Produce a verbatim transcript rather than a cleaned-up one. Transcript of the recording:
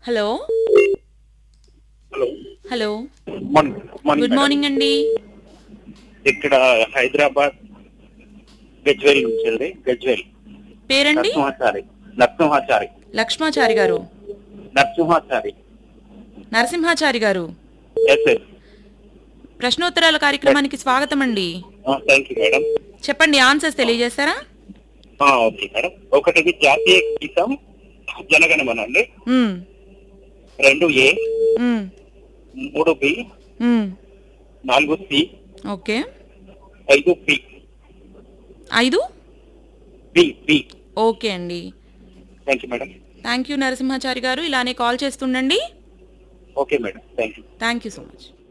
Hello hello hello morning morning good madam. Morning అండి. ఇక్కడ హైదరాబాద్ గజ్వేల్ నుంచి అండి. గజ్వేల్ పేరండి? నరసింహాచారి నరసింహాచారి లక్ష్మాచారి గారు, నరసింహాచారి నరసింహాచారి గారు. ఎస్ ఎస్ ప్రశ్నోత్తరాల కార్యక్రమానికి స్వాగతం అండి. Thank you madam. చెప్పండి, ఆన్సర్స్ తెలియజేస్తారా? Okay madam. ఒకటిది జాతీయ గీతం జనగణమన అండి. మ్మ్. రెండు ఏ, మ్మ్. మూడు బి, మ్మ్. నాలుగు సి, ఓకే. ఐదు పి. ఐదు బి బి. ఓకే అండి. Thank you madam. Thank you Narasimhachari గారు. ఇలానే call చేస్తుండండి. Okay madam. Thank you. Thank you so much.